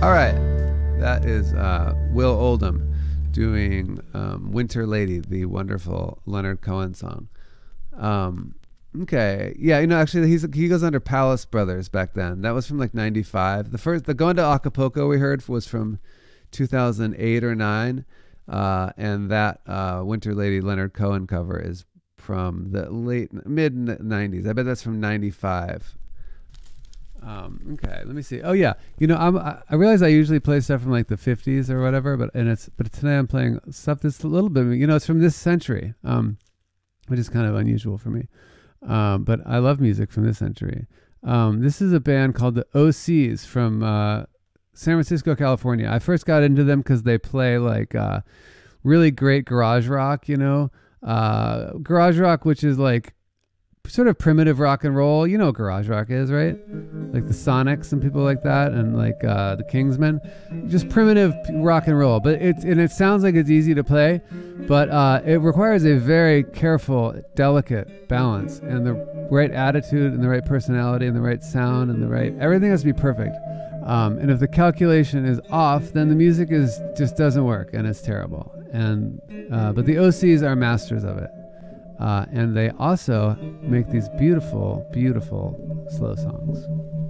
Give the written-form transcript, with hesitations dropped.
All right. That is Will Oldham doing Winter Lady, the wonderful Leonard Cohen song. Okay. Yeah, actually he goes under Palace Brothers back then. That was from like 95. The Going to Acapulco we heard was from 2008 or 9. And that Winter Lady Leonard Cohen cover is from the mid 90s. I bet that's from 95. Okay, let me see. Oh yeah, I realize I usually play stuff from like the 50s or whatever, but today I'm playing stuff that's a little bit, it's from this century, which is kind of unusual for me. But I love music from this century. This is a band called the OCs from San Francisco, California. I first got into them because they play like really great garage rock, garage rock, which is like sort of primitive rock and roll. You know what garage rock is, right? Like the Sonics and people like that, and like the Kingsmen. Just primitive rock and roll. But it sounds like it's easy to play, but it requires a very careful, delicate balance and the right attitude and the right personality and the right sound and everything has to be perfect. And if the calculation is off, then the music just doesn't work and it's terrible. And but the OCs are masters of it. And they also make these beautiful, beautiful slow songs.